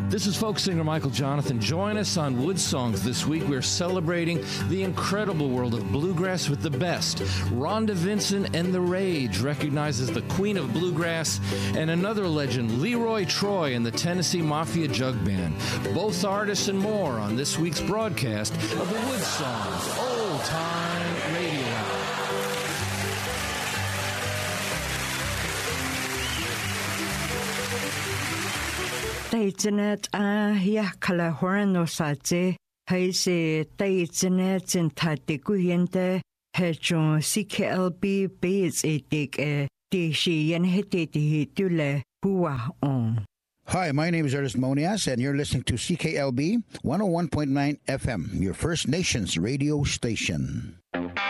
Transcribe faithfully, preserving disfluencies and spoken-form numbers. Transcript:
This is folk singer Michael Jonathan. Join us on Wood Songs this week. We're celebrating the incredible world of bluegrass with the best. Rhonda Vincent and The Rage, recognized as the queen of bluegrass, and another legend, Leroy Troy and the Tennessee Mafia Jug Band. Both artists and more on this week's broadcast of the Wood Songs Old Time Radio Hour. Internet a yakala horno saje heise the internet in tatiguinte hejon C K L B base etik e dishi yen hetiti tule bua on. Hi, my name is Ernest Monias, and you're listening to C K L B one oh one point nine F M, your First Nations radio station.